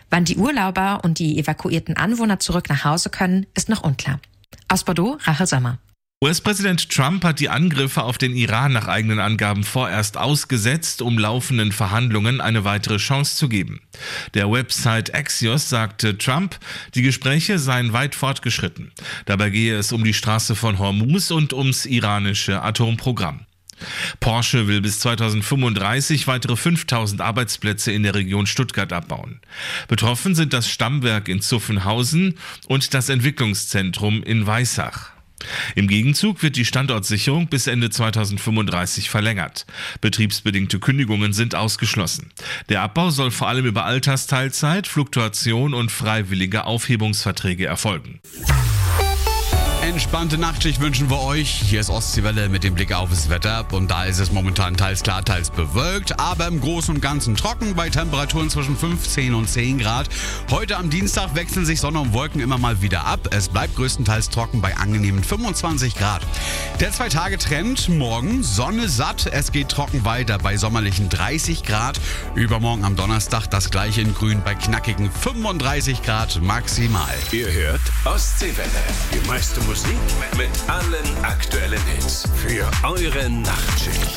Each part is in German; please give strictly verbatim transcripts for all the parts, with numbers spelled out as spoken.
Wann die Urlauber und die evakuierten Anwohner zurück nach Hause können, ist noch unklar. Aus Bordeaux, Rachel Sommer. U S-Präsident Trump hat die Angriffe auf den Iran nach eigenen Angaben vorerst ausgesetzt, um laufenden Verhandlungen eine weitere Chance zu geben. Der Website Axios sagte Trump, die Gespräche seien weit fortgeschritten. Dabei gehe es um die Straße von Hormuz und ums iranische Atomprogramm. Porsche will bis zweitausendfünfunddreißig weitere fünftausend Arbeitsplätze in der Region Stuttgart abbauen. Betroffen sind das Stammwerk in Zuffenhausen und das Entwicklungszentrum in Weissach. Im Gegenzug wird die Standortsicherung bis Ende zweitausendfünfunddreißig verlängert. Betriebsbedingte Kündigungen sind ausgeschlossen. Der Abbau soll vor allem über Altersteilzeit, Fluktuation und freiwillige Aufhebungsverträge erfolgen. Entspannte Nachtschicht wünschen wir euch. Hier ist Ostseewelle mit dem Blick auf das Wetter. Und da ist es momentan teils klar, teils bewölkt, aber im Großen und Ganzen trocken bei Temperaturen zwischen fünfzehn und zehn Grad. Heute am Dienstag wechseln sich Sonne und Wolken immer mal wieder ab. Es bleibt größtenteils trocken bei angenehmen fünfundzwanzig Grad. Der Zwei-Tage-Trend: morgen Sonne satt, es geht trocken weiter bei sommerlichen dreißig Grad. Übermorgen am Donnerstag das gleiche in Grün bei knackigen fünfunddreißig Grad maximal. Ihr hört Ostseewelle. Die meiste Musik mit allen aktuellen Hits für eure Nachtschicht.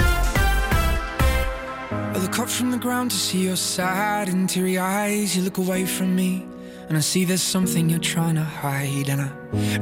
I look up from the ground to see your sad and teary eyes. You look away from me and I see there's something you're trying to hide. And I